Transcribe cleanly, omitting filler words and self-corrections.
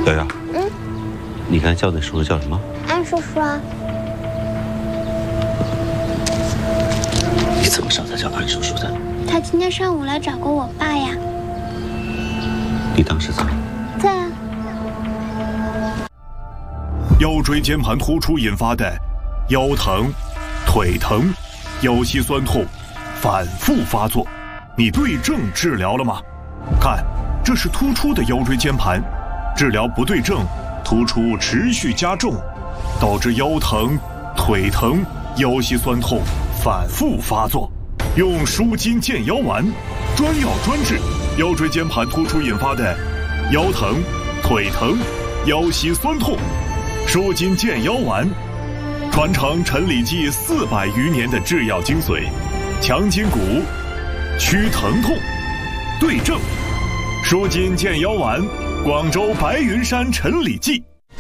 瑶瑶，你刚才叫那叔叔叫什么？ 安叔叔啊。 你怎么知道他叫安叔叔的？ 他今天上午来找过我爸呀。 你当时在？ 在啊。 腰椎间盘突出引发的腰疼、腿疼、腰膝酸痛反复发作，你对症治疗了吗？看，这是突出的腰椎间盘，治疗不对症，突出持续加重，导致腰疼、腿疼、腰膝酸痛反复发作。用舒筋健腰丸，专药专治腰椎间盘突出引发的腰疼、腿疼、腰膝酸痛。舒筋健腰丸，传承陈李济400余年的制药精髓，强筋骨，祛疼痛，对症。舒筋健腰丸，广州白云山陈李济。